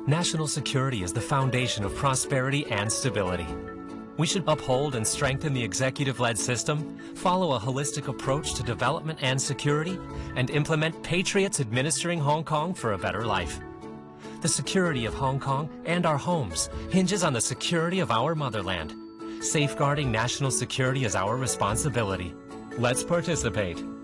National security is the foundation of prosperity and stability. We should uphold and strengthen the executive-led system, follow a holistic approach to development and security, and implement patriots administering Hong Kong for a better life. The security of Hong Kong and our homes hinges on the security of our motherland. Safeguarding national security is our responsibility. Let's participate.